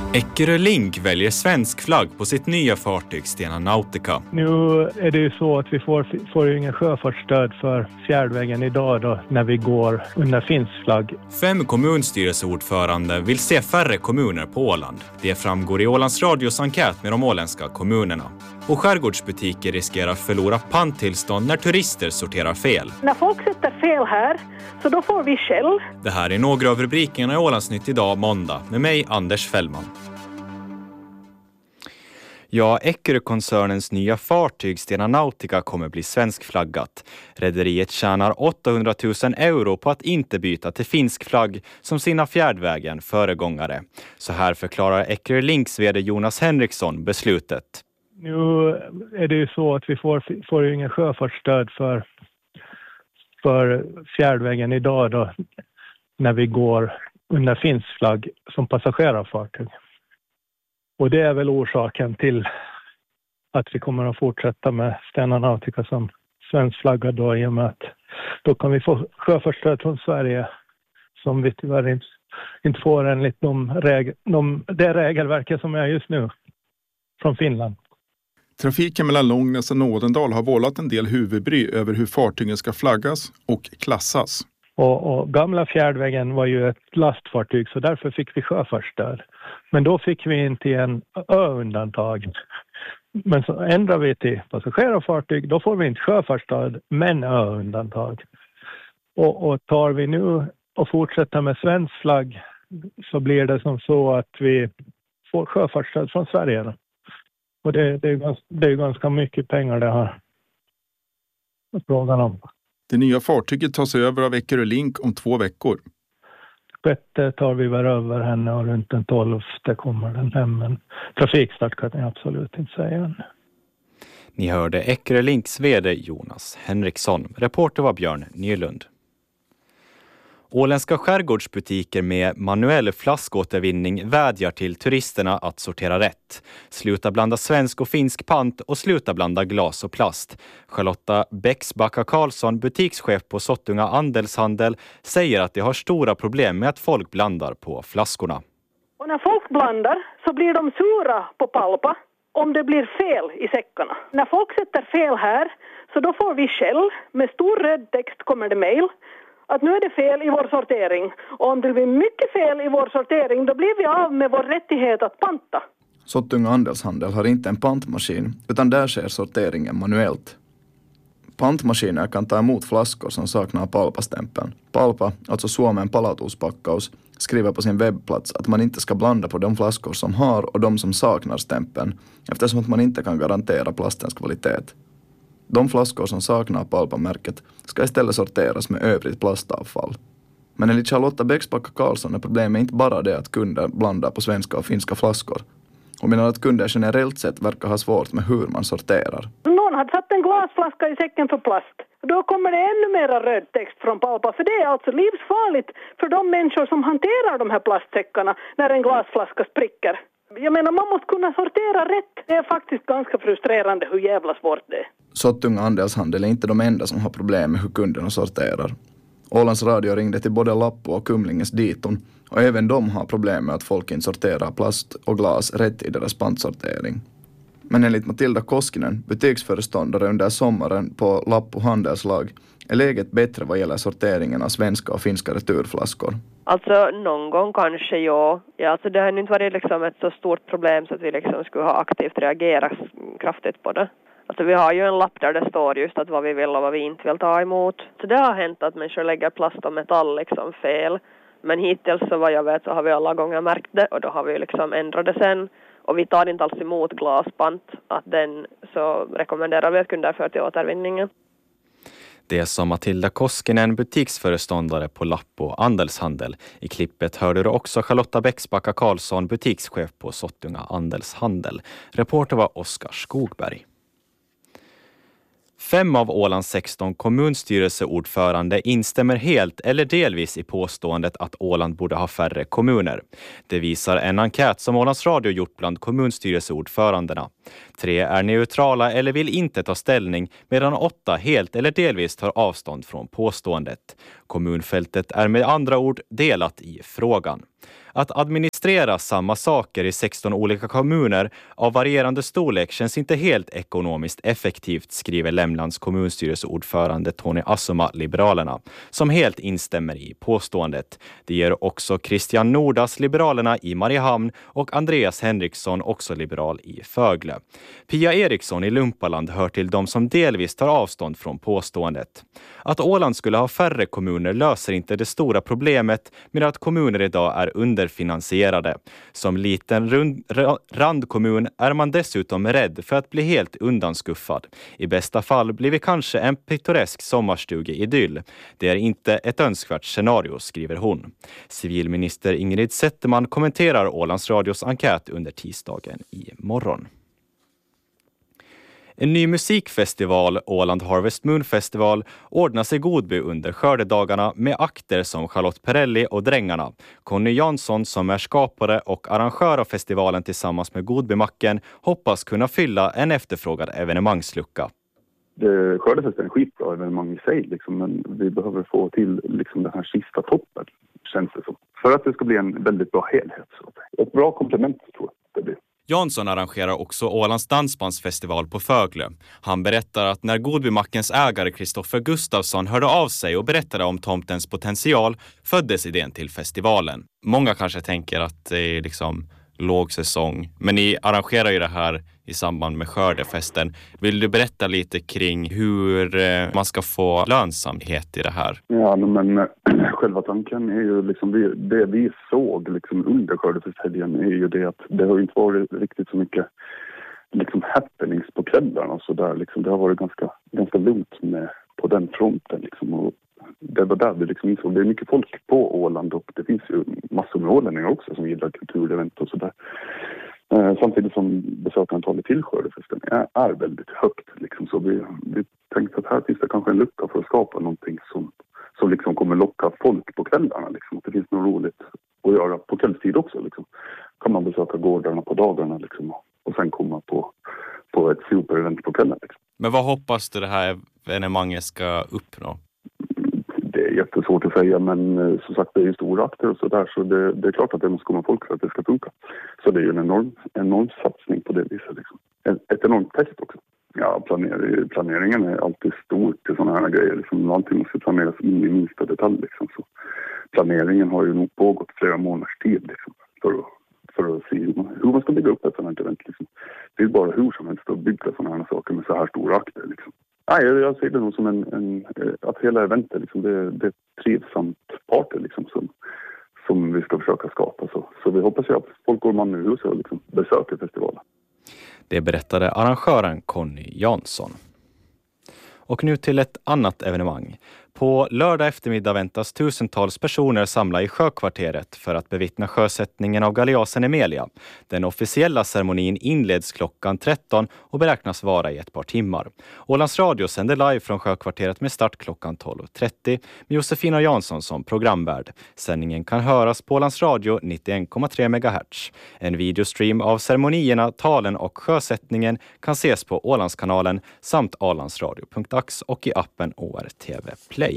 Eckerö Link väljer svensk flagg på sitt nya fartyg Stena Nautica. Nu är det ju så att vi får ju ingen sjöfartsstöd för fjärdvägen idag då, när vi går under finsk flagg. 5 kommunstyrelseordförande vill se färre kommuner på Åland. Det framgår i Ålands Radios enkät med de åländska kommunerna. Och skärgårdsbutiker riskerar förlora panttillstånd när turister sorterar fel. När folk sätter fel här, så då får vi skäll. Det här är några av rubrikerna i Ålandsnytt idag måndag med mig Anders Fällman. Ja, Eckerö-koncernens nya fartyg Stena Nautica kommer bli svenskflaggat. Rederiet tjänar 800 000 euro på att inte byta till finsk flagg som sina fjärdvägen föregångare. Så här förklarar Eckerö Links vd Jonas Henriksson beslutet. Nu är det ju så att vi får ju ingen sjöfartsstöd för fjärdvägen idag då, när vi går under finsk flagg som passagerarfartyg. Och det är väl orsaken till att vi kommer att fortsätta med Stena Nautica som svensk flagga då, i och med att då kan vi få sjöfartsstöd från Sverige som vi tyvärr inte får enligt det regelverket som är just nu från Finland. Trafiken mellan Långnäs och Nådendal har vållat en del huvudbry över hur fartygen ska flaggas och klassas. Och gamla fjärdvägen var ju ett lastfartyg, så därför fick vi sjöfartsstöd. Men då fick vi inte en ö-undantag. Men så ändrar vi till passagerarfartyg, då får vi inte sjöfartsstöd men ö-undantag. Och tar vi nu och fortsätter med svensk flagg, så blir det som så att vi får sjöfartsstöd från Sverige. Och det är ganska mycket pengar det har frågan om. Det nya fartyget tas över av Eckerö Link om 2 veckor. Sjätte tar vi väl över henne och runt den 12:e kommer den hem. Men trafikstart kan jag absolut inte säga. Ni hörde Eckerö Links vd Jonas Henriksson. Reporter var Björn Nylund. Åländska skärgårdsbutiker med manuell flaskåtervinning vädjar till turisterna att sortera rätt. Sluta blanda svensk och finsk pant och sluta blanda glas och plast. Charlotta Bäcksbacka Karlsson, butikschef på Sottunga Andelshandel, säger att de har stora problem med att folk blandar på flaskorna. Och när folk blandar så blir de sura på palpa om det blir fel i säckarna. När folk sätter fel här, så då får vi skäll. Med stor röd text kommer det mejl att nu är det fel i vår sortering. Och om det blir mycket fel i vår sortering, då blir vi av med vår rättighet att panta. Sottunga Andelshandel har inte en pantmaskin, utan där sker sorteringen manuellt. Pantmaskiner kan ta emot flaskor som saknar palpastämpeln. Palpa, alltså Suomen palautuspakkaus, skriver på sin webbplats att man inte ska blanda på de flaskor som har och de som saknar stämpeln, eftersom att man inte kan garantera plastens kvalitet. De flaskor som saknar palpamärket ska istället sorteras med övrigt plastavfall. Men enligt Charlotta Bäcksbacka Karlsson är problemet inte bara det att kunder blandar på svenska och finska flaskor. Hon menar att kunder generellt sett verkar ha svårt med hur man sorterar. Någon hade satt en glasflaska i säcken för plast. Då kommer det ännu mera röd text från palpa. För det är alltså livsfarligt för de människor som hanterar de här plastsäckarna när en glasflaska spricker. Jag menar, man måste kunna sortera rätt. Det är faktiskt ganska frustrerande hur jävla svårt det är. Sottunga Andelshandel är inte de enda som har problem med hur kunderna sorterar. Ålands Radio ringde till både Lappo och Kumlinges Diton, och även de har problem med att folk inte sorterar plast och glas rätt i deras pantsortering. Men enligt Matilda Koskinen, butiksföreståndare under sommaren på Lappo handelslag, är läget bättre vad gäller sorteringen av svenska och finska returflaskor. Alltså någon gång kanske ja. Alltså det har inte varit liksom ett så stort problem så att vi liksom skulle ha aktivt reagerat kraftigt på det. Alltså vi har ju en lapp där det står just att vad vi vill och vad vi inte vill ta emot. Så det har hänt att människor lägger plast och metall liksom fel. Men hittills så vad jag vet så har vi alla gånger märkt det och då har vi liksom ändrat det sen. Och vi tar inte alls emot glaspant, att den så rekommenderar vi att kunder för till återvinningen. Det som Matilda Koskinen, butiksföreståndare på Lappo Andelshandel. I klippet hörde du också Charlotta Bäcksbacka Karlsson, butikschef på Sottunga Andelshandel. Reporter var Oskar Skogberg. 5 av Ålands 16 kommunstyrelseordförande instämmer helt eller delvis i påståendet att Åland borde ha färre kommuner. Det visar en enkät som Ålands Radio gjort bland kommunstyrelseordförandena. 3 är neutrala eller vill inte ta ställning, medan 8 helt eller delvis tar avstånd från påståendet. Kommunfältet är med andra ord delat i frågan. Att administrera samma saker i 16 olika kommuner av varierande storlek känns inte helt ekonomiskt effektivt, skriver Lämlands kommunstyrelseordförande Tony Assoma, Liberalerna, som helt instämmer i påståendet. Det ger också Christian Nordas, Liberalerna i Mariehamn, och Andreas Henriksson, också liberal i Fögle. Pia Eriksson i Lumpaland hör till de som delvis tar avstånd från påståendet. Att Åland skulle ha färre kommuner löser inte det stora problemet med att kommuner idag är underfinansierade. Som liten randkommun är man dessutom rädd för att bli helt undanskuffad. I bästa fall blir vi kanske en pittoresk sommarstugeidyll. Det är inte ett önskvärt scenario, skriver hon. Civilminister Ingrid Zetterman kommenterar Ålands Radios enkät under tisdagen i morgon. En ny musikfestival, Åland Harvest Moon Festival, ordnas i Godby under skördedagarna med akter som Charlotte Perrelli och Drängarna. Conny Jansson, som är skapare och arrangör av festivalen tillsammans med Godbymacken, hoppas kunna fylla en efterfrågad evenemangslucka. Skördefesten är skitbra evenemang i sig, liksom, men vi behöver få till liksom, den här sista toppen, känns det som. För att det ska bli en väldigt bra helhet. Så. Ett bra komplement, tror jag det blir. Jansson arrangerar också Ålands dansbandsfestival på Fögle. Han berättar att när Godbymackens ägare Kristoffer Gustafsson hörde av sig och berättade om tomtens potential föddes idén till festivalen. Många kanske tänker att det är liksom låg säsong, men ni arrangerar ju det här i samband med skördefesten. Vill du berätta lite kring hur man ska få lönsamhet i det här? Ja, men själva tanken är ju liksom det vi såg liksom under skördefesthelgen är ju det att det har inte varit riktigt så mycket liksom happenings på kvällarna och så där liksom. Det har varit ganska lugnt med på den fronten liksom, och det var där vi liksom insåg det är mycket folk på Åland och det finns ju massor med ålänningar också som gillar kulturevent och sådär. Samtidigt som besökarantalet till skördefesten är väldigt högt liksom, så vi tänkte att här finns det kanske en lucka för att skapa någonting som liksom kommer locka folk på kvällarna liksom. Att det finns något roligt att göra på kvällstid också liksom. Kan man besöka gårdarna på dagarna liksom, och sen komma på ett superevent på kvällen liksom. Men vad hoppas du det här evenemanget ska uppnå? Det är jättesvårt att säga, men som sagt det är ju stora akter och sådär, så det är klart att det måste komma folk för att det ska funka. Så det är ju en enorm satsning på det viset liksom. Ett enormt test också. Ja, planeringen är alltid stor till sådana här grejer liksom. Allting måste planeras in i minsta detalj liksom. Så planeringen har ju nog pågått flera månaders tid liksom, för att se hur man ska bygga upp ett sådant här event liksom. Det är bara hur som helst att bygga sådana här saker med så här stora akter liksom. Nej, jag ser det nog som att hela eventet liksom, det är ett trivsamt party liksom, som vi ska försöka skapa. Så vi hoppas ju att folk går man ur huset och liksom besöker festivalen. Det berättade arrangören Conny Jansson. Och nu till ett annat evenemang. På lördag eftermiddag väntas tusentals personer samla i sjökvarteret för att bevittna sjösättningen av galeasen Emelia. Den officiella ceremonin inleds klockan 13 och beräknas vara i ett par timmar. Ålands Radio sänder live från sjökvarteret med start klockan 12.30 med Josefina Jansson som programvärd. Sändningen kan höras på Ålands Radio 91,3 MHz. En videostream av ceremonierna, talen och sjösättningen kan ses på Ålandskanalen samt ålandsradio.ax och i appen ORTV Play.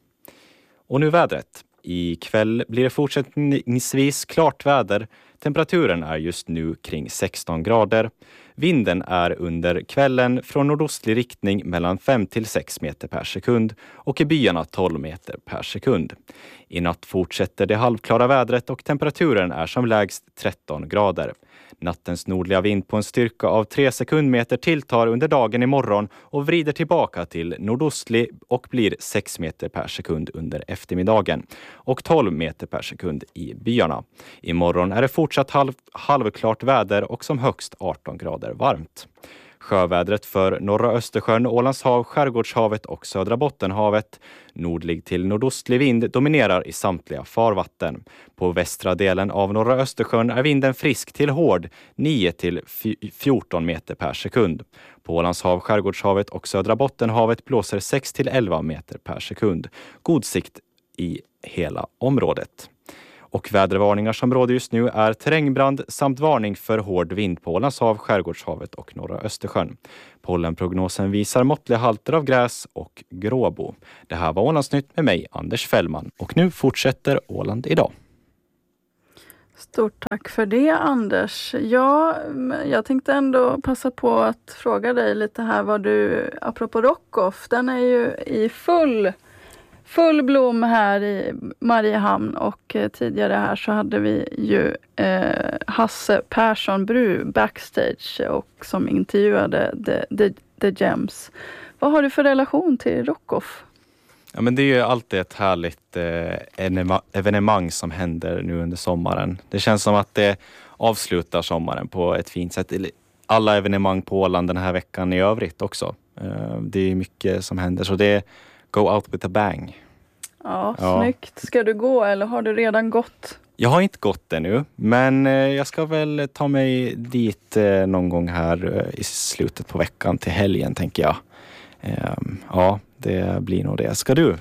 Och nu vädret. Ikväll blir det fortsättningsvis klart väder. Temperaturen är just nu kring 16 grader. Vinden är under kvällen från nordostlig riktning mellan 5 till 6 meter per sekund och i byarna 12 meter per sekund. I natt fortsätter det halvklara vädret och temperaturen är som lägst 13 grader. Nattens nordliga vind på en styrka av 3 sekundmeter tilltar under dagen imorgon och vrider tillbaka till nordostlig och blir 6 meter per sekund under eftermiddagen och 12 meter per sekund i byarna. Imorgon är det fortsatt halvklart väder och som högst 18 grader varmt. Sjövädret för norra Östersjön, Ålands hav, Skärgårdshavet och södra Bottenhavet. Nordlig till nordostlig vind dominerar i samtliga farvatten. På västra delen av norra Östersjön är vinden frisk till hård, 9 till 14 meter per sekund. På Ålands hav, Skärgårdshavet och södra Bottenhavet blåser 6 till 11 meter per sekund. God sikt i hela området. Och vädervarningar som råder just nu är terrängbrand samt varning för hård vind på Ålands hav, Skärgårdshavet och norra Östersjön. Pollenprognosen visar måttliga halter av gräs och gråbo. Det här var Ålandsnytt med mig, Anders Fällman. Och nu fortsätter Åland idag. Stort tack för det, Anders. Ja, jag tänkte ändå passa på att fråga dig lite här vad du, apropå Rockoff, den är ju i full blom här i Mariehamn, och tidigare här så hade vi ju Hasse Persson Bru backstage och som intervjuade The Gems. Vad har du för relation till Rockoff? Ja, men det är ju alltid ett härligt evenemang som händer nu under sommaren. Det känns som att det avslutar sommaren på ett fint sätt. Alla evenemang på Åland den här veckan i övrigt också. Det är mycket som händer, så det är go out with a bang. Ja, snyggt. Ska du gå eller har du redan gått? Jag har inte gått ännu, men jag ska väl ta mig dit någon gång här i slutet på veckan till helgen, tänker jag. Ja, det blir nog det. Ska du?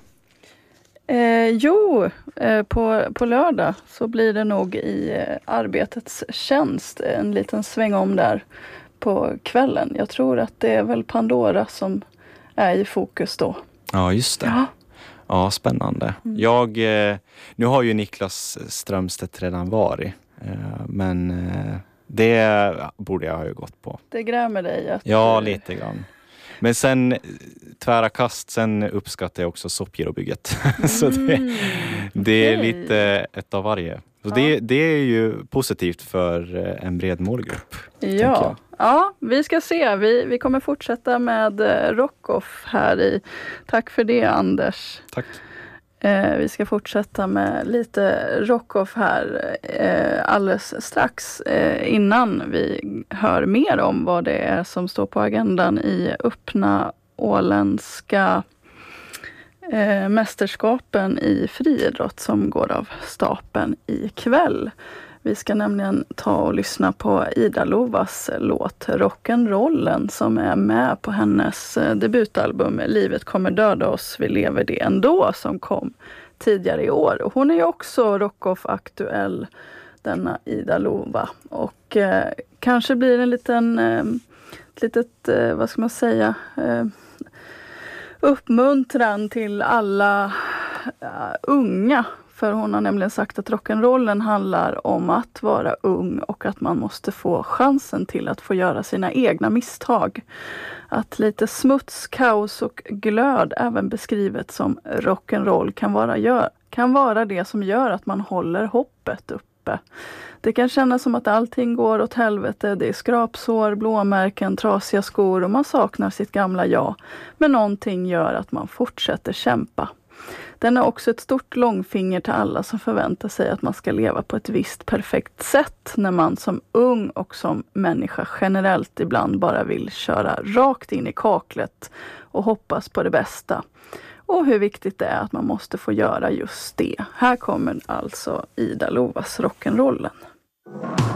På lördag så blir det nog i arbetets tjänst en liten sväng om där på kvällen. Jag tror att det är väl Pandora som är i fokus då. Ja, just det. Ja, spännande. Nu har ju Niklas Strömstedt redan varit, men det borde jag ha ju gått på. Det grämer dig att... Ja, lite grann. Men sen tvära kast, sen uppskattar jag också soppgirobygget. Så det är lite ett av varje. Så det är ju positivt för en bred målgrupp. Ja, vi ska se. Vi kommer fortsätta med Rockoff här i. Tack för det, Anders. Tack. Vi ska fortsätta med lite Rockoff här alldeles strax innan vi hör mer om vad det är som står på agendan i öppna åländska mästerskapen i friidrott som går av stapeln ikväll. Vi ska nämligen ta och lyssna på Ida Lovas låt Rock'n'Rollen som är med på hennes debutalbum Livet kommer döda oss, vi lever det ändå, som kom tidigare i år. Och hon är ju också Rockoff-aktuell, denna Ida Lova. Och kanske blir en litet, vad ska man säga, uppmuntran till alla unga. För hon har nämligen sagt att rock'n'rollen handlar om att vara ung och att man måste få chansen till att få göra sina egna misstag. Att lite smuts, kaos och glöd, även beskrivet som rock'n'roll, kan vara det som gör att man håller hoppet uppe. Det kan kännas som att allting går åt helvete. Det är skrapsår, blåmärken, trasiga skor och man saknar sitt gamla jag. Men någonting gör att man fortsätter kämpa. Den är också ett stort långfinger till alla som förväntar sig att man ska leva på ett visst perfekt sätt när man som ung och som människa generellt ibland bara vill köra rakt in i kaklet och hoppas på det bästa. Och hur viktigt det är att man måste få göra just det. Här kommer alltså Ida Lovas Rock'n'Rollen.